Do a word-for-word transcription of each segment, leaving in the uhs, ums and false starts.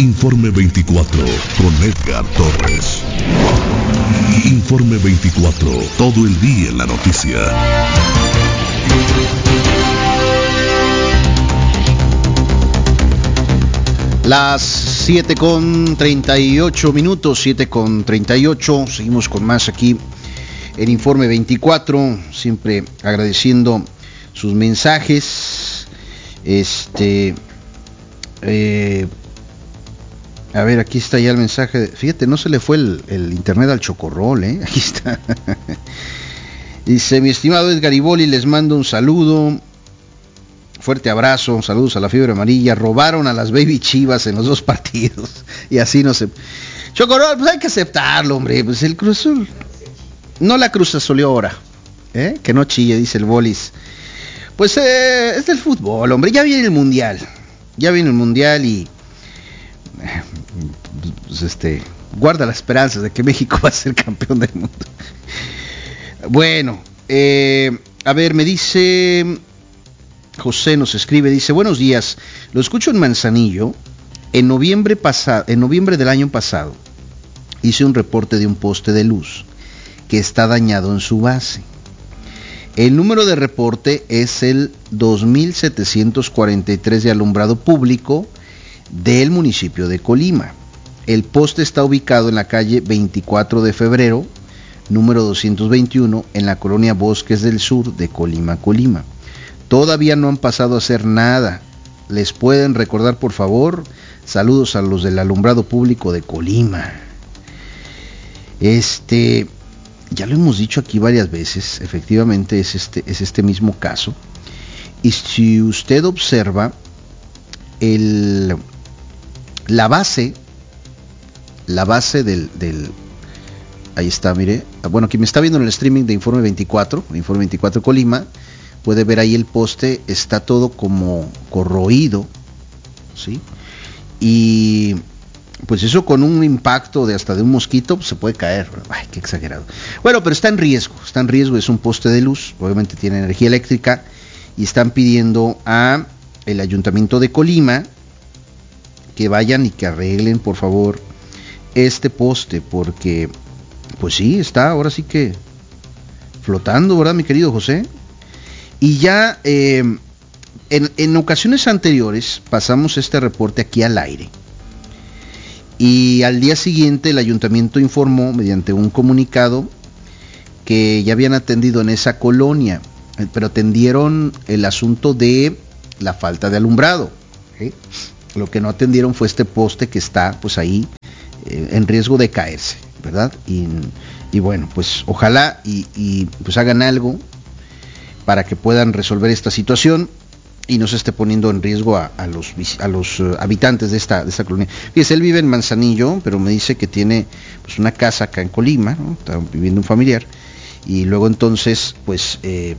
Informe veinticuatro con Edgar Torres. Informe veinticuatro, todo el día en la noticia. Las siete con treinta y ocho minutos, siete con treinta y ocho, seguimos con más aquí en Informe veinticuatro, siempre agradeciendo sus mensajes. Este, eh, a ver, aquí está ya el mensaje. Fíjate, no se le fue el, el internet al chocorrol, ¿eh? Aquí está. Dice, mi estimado Edgar Iboli, les mando un saludo. Fuerte abrazo, saludos a la fiebre amarilla. Robaron a las baby chivas en los dos partidos. Y así no se... Chocorrol, pues hay que aceptarlo, hombre. Pues el Cruz Azul... No la Cruz Azulió ahora, ¿eh? Que no chille, dice el Bolis. Pues eh, es del fútbol, hombre. Ya viene el Mundial. Ya viene el Mundial y... Pues este... Guarda las esperanzas de que México va a ser campeón del mundo. Bueno, eh, a ver, me dice... José nos escribe, dice, buenos días, lo escucho en Manzanillo. En noviembre pasado, en noviembre del año pasado, hice un reporte de un poste de luz que está dañado en su base. El número de reporte es el dos mil setecientos cuarenta y tres de alumbrado público del municipio de Colima. El poste está ubicado en la calle veinticuatro de febrero, número doscientos veintiuno, en la colonia Bosques del Sur de Colima, Colima. Todavía no han pasado a hacer nada. ¿Les pueden recordar, por favor? Saludos a los del alumbrado público de Colima. Este, ya lo hemos dicho aquí varias veces, efectivamente es este, es este mismo caso. Y si usted observa, el, la base, la base del, del, ahí está, mire, bueno, quien me está viendo en el streaming de Informe veinticuatro, Informe veinticuatro Colima, puede ver ahí el poste, está todo como corroído, ¿sí? Y pues eso con un impacto de hasta de un mosquito pues se puede caer. Ay, qué exagerado. Bueno, pero está en riesgo, está en riesgo, es un poste de luz, obviamente tiene energía eléctrica y están pidiendo a el Ayuntamiento de Colima que vayan y que arreglen, por favor, este poste, porque pues sí, está ahora sí que flotando, ¿verdad, mi querido José? Y ya eh, en, en ocasiones anteriores pasamos este reporte aquí al aire. Y al día siguiente el ayuntamiento informó mediante un comunicado que ya habían atendido en esa colonia, pero atendieron el asunto de la falta de alumbrado, ¿sí? Lo que no atendieron fue este poste que está pues ahí eh, en riesgo de caerse, ¿verdad? Y, y bueno, pues ojalá y, y pues hagan algo para que puedan resolver esta situación y no se esté poniendo en riesgo a, a los a los uh, habitantes de esta de esta colonia. Fíjese, él vive en Manzanillo, pero me dice que tiene pues una casa acá en Colima, ¿no? Está viviendo un familiar y luego entonces pues eh,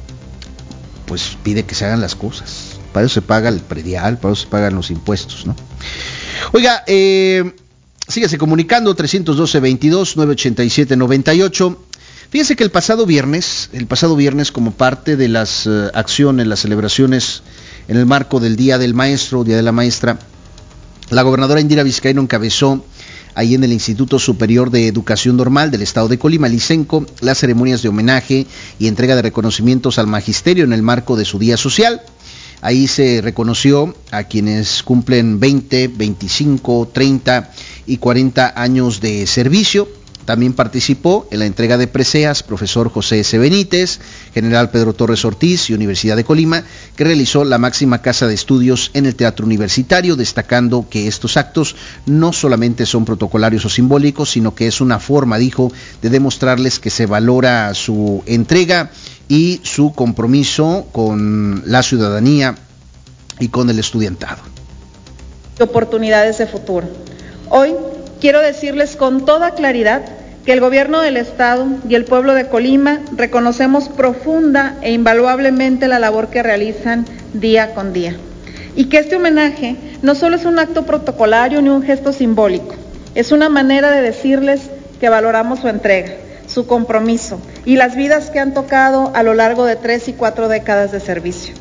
pues pide que se hagan las cosas. Para eso se paga el predial, para eso se pagan los impuestos, ¿no? Oiga, eh, síguese comunicando trescientos doce, veintidós, novecientos ochenta y siete, noventa y ocho. Fíjense que el pasado viernes, el pasado viernes como parte de las uh, acciones, las celebraciones en el marco del Día del Maestro, Día de la Maestra, la gobernadora Indira Vizcaíno encabezó ahí en el Instituto Superior de Educación Normal del Estado de Colima, el ISENCO, las ceremonias de homenaje y entrega de reconocimientos al magisterio en el marco de su día social. Ahí se reconoció a quienes cumplen veinte, veinticinco, treinta y cuarenta años de servicio. También participó en la entrega de preseas profesor José S. Benítez, general Pedro Torres Ortiz y Universidad de Colima, que realizó la máxima casa de estudios en el Teatro Universitario, destacando que estos actos no solamente son protocolarios o simbólicos, sino que es una forma, dijo, de demostrarles que se valora su entrega y su compromiso con la ciudadanía y con el estudiantado. Oportunidades de futuro. Hoy quiero decirles con toda claridad que el gobierno del Estado y el pueblo de Colima reconocemos profunda e invaluablemente la labor que realizan día con día. Y que este homenaje no solo es un acto protocolario ni un gesto simbólico, es una manera de decirles que valoramos su entrega, su compromiso y las vidas que han tocado a lo largo de tres y cuatro décadas de servicio.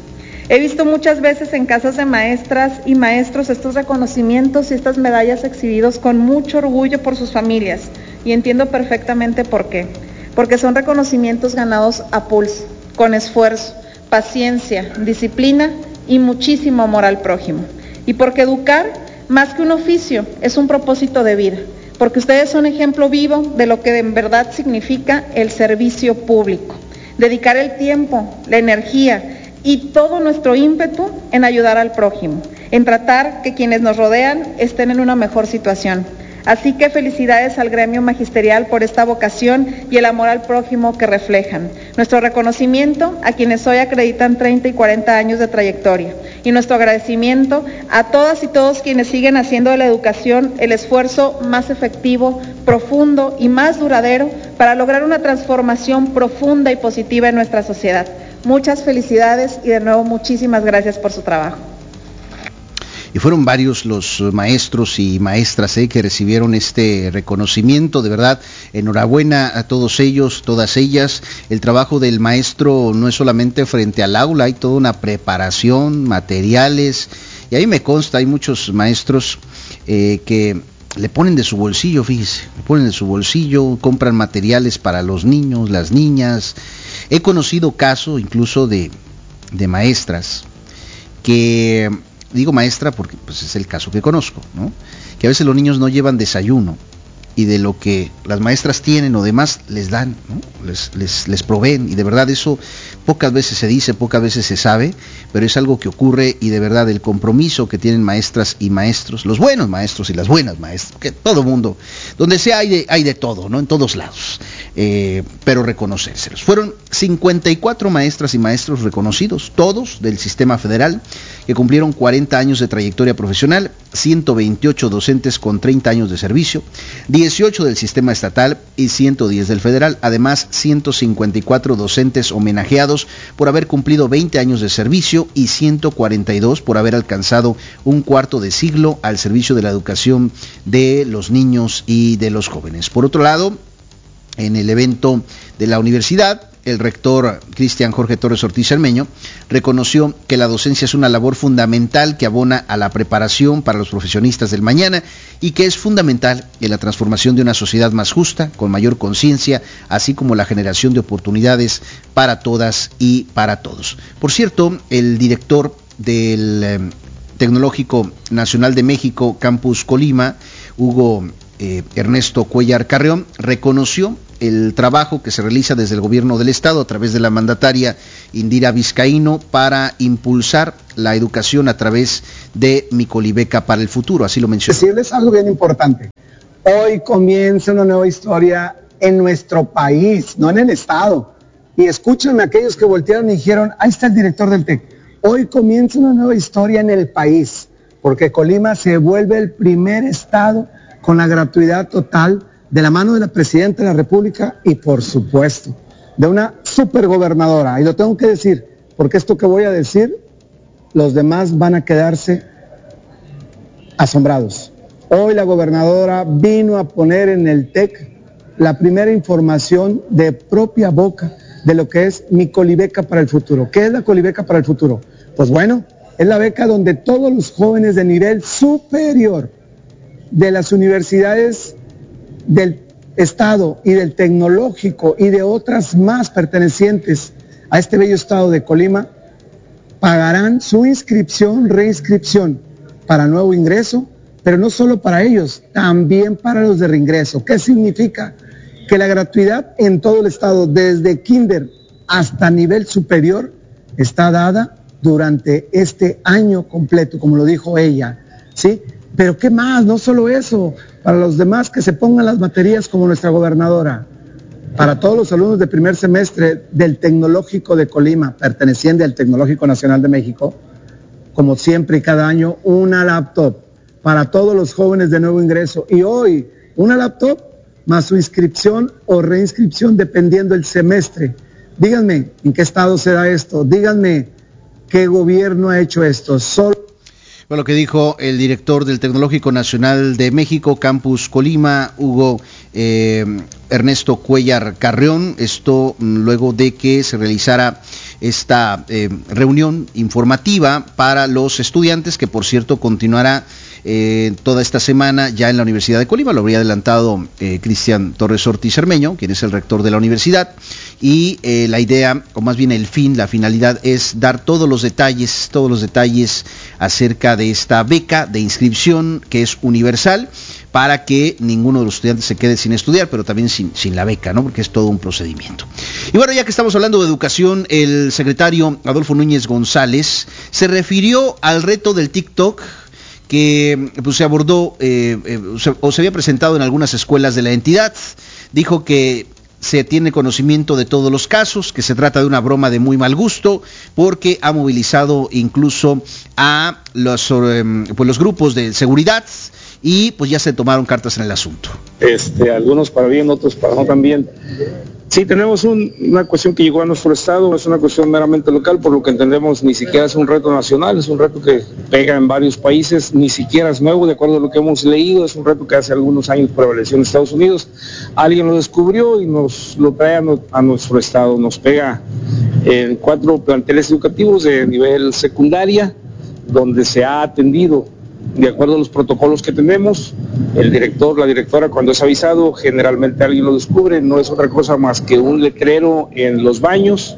He visto muchas veces en casas de maestras y maestros estos reconocimientos y estas medallas exhibidos con mucho orgullo por sus familias, y entiendo perfectamente por qué. Porque son reconocimientos ganados a pulso, con esfuerzo, paciencia, disciplina y muchísimo amor al prójimo. Y porque educar, más que un oficio, es un propósito de vida. Porque ustedes son ejemplo vivo de lo que en verdad significa el servicio público. Dedicar el tiempo, la energía y todo nuestro ímpetu en ayudar al prójimo, en tratar que quienes nos rodean estén en una mejor situación. Así que felicidades al gremio magisterial por esta vocación y el amor al prójimo que reflejan. Nuestro reconocimiento a quienes hoy acreditan treinta y cuarenta años de trayectoria. Y nuestro agradecimiento a todas y todos quienes siguen haciendo de la educación el esfuerzo más efectivo, profundo y más duradero para lograr una transformación profunda y positiva en nuestra sociedad. Muchas felicidades y de nuevo muchísimas gracias por su trabajo. Y fueron varios los maestros y maestras eh, que recibieron este reconocimiento. De verdad, enhorabuena a todos ellos, todas ellas. El trabajo del maestro no es solamente frente al aula, hay toda una preparación, materiales, y ahí me consta, hay muchos maestros eh, que le ponen de su bolsillo, fíjese, le ponen de su bolsillo, compran materiales para los niños, las niñas. He conocido casos incluso de, de maestras que... Digo maestra porque pues es el caso que conozco, ¿no? Que a veces los niños no llevan desayuno y de lo que las maestras tienen o demás les dan, ¿no? les, les, les proveen, y de verdad eso pocas veces se dice, pocas veces se sabe, pero es algo que ocurre, y de verdad el compromiso que tienen maestras y maestros, los buenos maestros y las buenas maestras, que todo mundo, donde sea hay de, hay de todo, ¿no? En todos lados, eh, pero reconocérselos. Fueron cincuenta y cuatro maestras y maestros reconocidos, todos del sistema federal, que cumplieron cuarenta años de trayectoria profesional, ciento veintiocho docentes con treinta años de servicio, dieciocho del sistema estatal y ciento diez del federal, además ciento cincuenta y cuatro docentes homenajeados por haber cumplido veinte años de servicio y ciento cuarenta y dos por haber alcanzado un cuarto de siglo al servicio de la educación de los niños y de los jóvenes. Por otro lado, en el evento de la universidad, el rector Cristian Jorge Torres Ortiz Cermeño reconoció que la docencia es una labor fundamental que abona a la preparación para los profesionistas del mañana y que es fundamental en la transformación de una sociedad más justa, con mayor conciencia, así como la generación de oportunidades para todas y para todos. Por cierto, el director del eh, Tecnológico Nacional de México, Campus Colima, Hugo eh, Ernesto Cuellar Carreón, reconoció el trabajo que se realiza desde el gobierno del estado a través de la mandataria Indira Vizcaíno para impulsar la educación a través de Micolibeca para el futuro, así lo mencionó. Decirles algo bien importante. Hoy comienza una nueva historia en nuestro país, no en el estado. Y escúchenme aquellos que voltearon y dijeron, ahí está el director del TEC. Hoy comienza una nueva historia en el país, porque Colima se vuelve el primer estado con la gratuidad total de la mano de la Presidenta de la República y, por supuesto, de una supergobernadora. Y lo tengo que decir, porque esto que voy a decir, los demás van a quedarse asombrados. Hoy la gobernadora vino a poner en el TEC la primera información de propia boca de lo que es mi Colibeca para el futuro. ¿Qué es la Colibeca para el futuro? Pues bueno, es la beca donde todos los jóvenes de nivel superior de las universidades del estado y del tecnológico y de otras más pertenecientes a este bello estado de Colima pagarán su inscripción, reinscripción para nuevo ingreso, pero no solo para ellos, también para los de reingreso. ¿Qué significa? Que la gratuidad en todo el estado, desde kinder hasta nivel superior, está dada durante este año completo, como lo dijo ella, ¿sí? Pero ¿qué más? No solo eso, para los demás que se pongan las baterías como nuestra gobernadora, para todos los alumnos de primer semestre del Tecnológico de Colima, perteneciente al Tecnológico Nacional de México, como siempre y cada año, una laptop para todos los jóvenes de nuevo ingreso. Y hoy, una laptop más su inscripción o reinscripción dependiendo del semestre. Díganme, ¿en qué estado se da esto? Díganme, ¿qué gobierno ha hecho esto? Solo... Bueno, lo que dijo el director del Tecnológico Nacional de México, Campus Colima, Hugo eh, Ernesto Cuellar Carreón, esto luego de que se realizara esta eh, reunión informativa para los estudiantes, que por cierto continuará eh, toda esta semana ya en la Universidad de Colima. Lo habría adelantado eh, Cristian Torres Ortiz Cermeño, quien es el rector de la universidad, y eh, la idea, o más bien el fin, la finalidad es dar todos los detalles, todos los detalles acerca de esta beca de inscripción que es universal, para que ninguno de los estudiantes se quede sin estudiar, pero también sin, sin la beca, ¿no? Porque es todo un procedimiento. Y bueno, ya que estamos hablando de educación, el secretario Adolfo Núñez González se refirió al reto del TikTok que pues, se abordó eh, eh, se, o se había presentado en algunas escuelas de la entidad. Dijo que se tiene conocimiento de todos los casos, que se trata de una broma de muy mal gusto, porque ha movilizado incluso a los, eh, pues, los grupos de seguridad, y pues ya se tomaron cartas en el asunto. Este, algunos para bien, otros para no tan bien. Sí, tenemos un, una cuestión que llegó a nuestro estado, es una cuestión meramente local, por lo que entendemos ni siquiera es un reto nacional, es un reto que pega en varios países, ni siquiera es nuevo, de acuerdo a lo que hemos leído, es un reto que hace algunos años prevaleció en Estados Unidos. Alguien lo descubrió y nos lo trae a, no, a nuestro estado, nos pega en cuatro planteles educativos de nivel secundaria, donde se ha atendido de acuerdo a los protocolos que tenemos. El director, la directora, cuando es avisado, generalmente alguien lo descubre, no es otra cosa más que un letrero en los baños,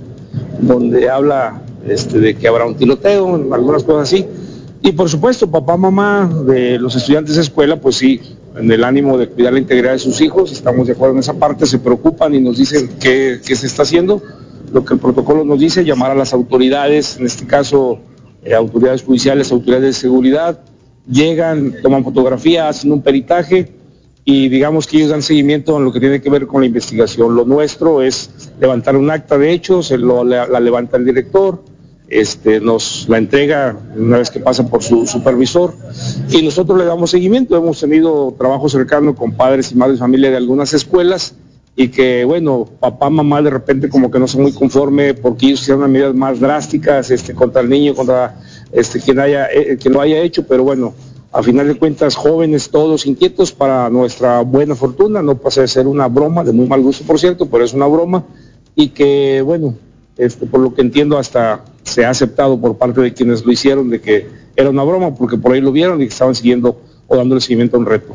donde habla este, de que habrá un tiroteo, algunas cosas así. Y por supuesto, papá, mamá de los estudiantes de escuela, pues sí, en el ánimo de cuidar la integridad de sus hijos, estamos de acuerdo en esa parte, se preocupan y nos dicen qué, qué se está haciendo. Lo que el protocolo nos dice, llamar a las autoridades, en este caso, eh, autoridades judiciales, autoridades de seguridad, llegan, toman fotografía, hacen un peritaje y digamos que ellos dan seguimiento en lo que tiene que ver con la investigación. Lo nuestro es levantar un acta de hechos, lo, la, la levanta el director, este, nos la entrega una vez que pasa por su supervisor y nosotros le damos seguimiento. Hemos tenido trabajo cercano con padres y madres de familia de algunas escuelas y que, bueno, papá, mamá de repente como que no son muy conforme porque ellos hicieron medidas más drásticas este, contra el niño, contra este, quien, haya, eh, quien lo haya hecho, pero bueno, a final de cuentas, jóvenes todos inquietos para nuestra buena fortuna, no pasa de ser una broma, de muy mal gusto por cierto, pero es una broma y que, bueno, este, por lo que entiendo hasta se ha aceptado por parte de quienes lo hicieron de que era una broma porque por ahí lo vieron y que estaban siguiendo o dándole seguimiento a un reto.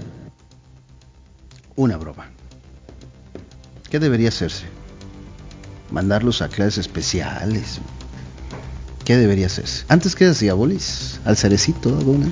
Una broma. ¿Qué debería hacerse? ¿Mandarlos a clases especiales? ¿Qué debería hacerse? Antes, ¿qué hacía Bolis? Al cerecito, ¿no?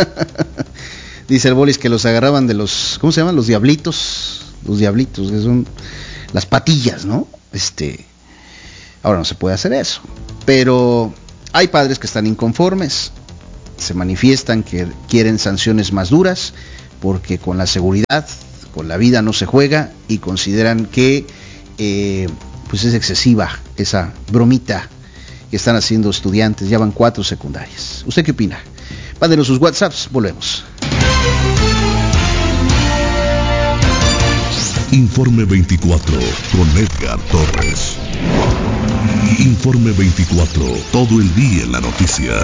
Dice el Bolis que los agarraban de los, ¿cómo se llaman? Los diablitos. Los diablitos, que son las patillas, ¿no? Este, ahora no se puede hacer eso. Pero hay padres que están inconformes, se manifiestan que quieren sanciones más duras, porque con la seguridad, con la vida no se juega, y consideran que eh, pues es excesiva esa bromita que están haciendo estudiantes. Ya van cuatro secundarias. ¿Usted qué opina? Mándenos sus WhatsApps, volvemos. Informe veinticuatro con Edgar Torres. Informe veinticuatro, todo el día en la noticia.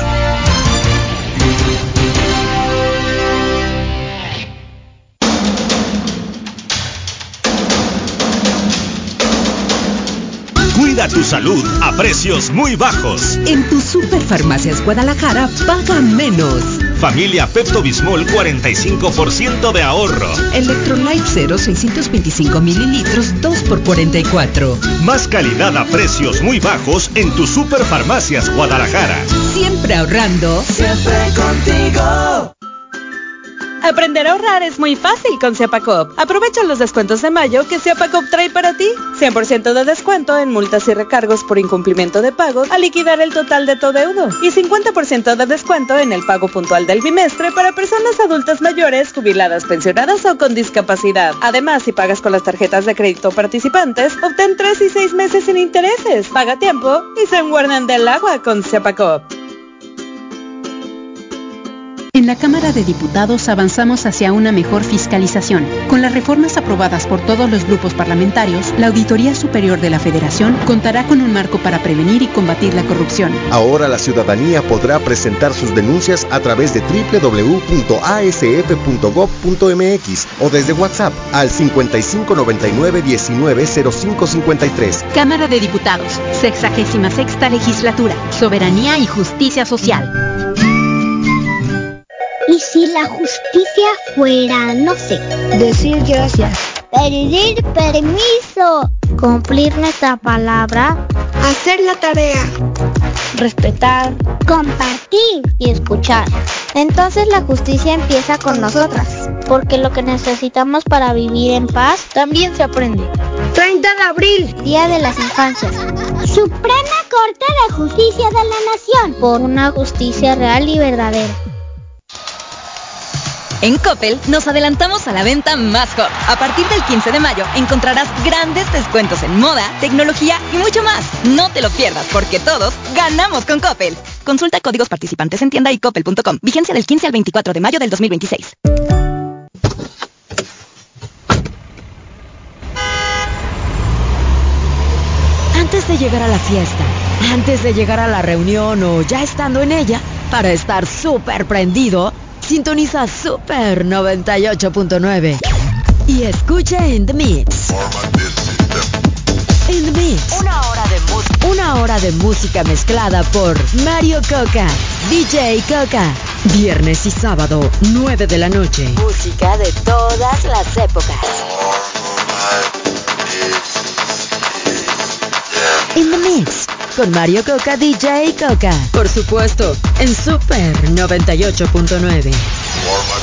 Cuida tu salud a precios muy bajos. En tu Superfarmacias Guadalajara paga menos. Familia Pepto Bismol, cuarenta y cinco por ciento de ahorro. Electrolyte Zero, seiscientos veinticinco mililitros, dos por cuarenta y cuatro. Más calidad a precios muy bajos en tu Superfarmacias Guadalajara. Siempre ahorrando. Siempre contigo. Aprender a ahorrar es muy fácil con Ciapacop. Aprovecha los descuentos de mayo que Ciapacop trae para ti. cien por ciento de descuento en multas y recargos por incumplimiento de pagos al liquidar el total de tu adeudo. Y cincuenta por ciento de descuento en el pago puntual del bimestre para personas adultas mayores, jubiladas, pensionadas o con discapacidad. Además, si pagas con las tarjetas de crédito participantes, obtén tres y seis meses sin intereses. Paga a tiempo y se guardan del agua con Ciapacop. En la Cámara de Diputados avanzamos hacia una mejor fiscalización. Con las reformas aprobadas por todos los grupos parlamentarios, la Auditoría Superior de la Federación contará con un marco para prevenir y combatir la corrupción. Ahora la ciudadanía podrá presentar sus denuncias a través de doble u doble u doble u punto a s f punto gob punto m x o desde WhatsApp al cincuenta y cinco noventa y nueve diecinueve cero cinco cincuenta y tres. Cámara de Diputados, sexagésima sexta Legislatura, Soberanía y Justicia Social. ¿Y si la justicia fuera, no sé, decir gracias, pedir permiso, cumplir nuestra palabra, hacer la tarea, respetar, compartir y escuchar? Entonces la justicia empieza con nosotras, porque lo que necesitamos para vivir en paz también se aprende. treinta de abril, Día de las Infancias. Suprema Corte de Justicia de la Nación, por una justicia real y verdadera. En Coppel nos adelantamos a la venta más hot. A partir del quince de mayo encontrarás grandes descuentos en moda, tecnología y mucho más. No te lo pierdas porque todos ganamos con Coppel. Consulta códigos participantes en tienda y coppel punto com. Vigencia del quince al veinticuatro de mayo del dos mil veintiséis. Antes de llegar a la fiesta, antes de llegar a la reunión o ya estando en ella, para estar súper prendido, sintoniza Super noventa y ocho punto nueve y escucha In The Mix. In The Mix. Una hora de música. Una hora de música mezclada por Mario Coca, D J Coca. Viernes y sábado, nueve de la noche. Música de todas las épocas. In The Mix. Con Mario Coca, D J Coca. Por supuesto, en Super noventa y ocho punto nueve.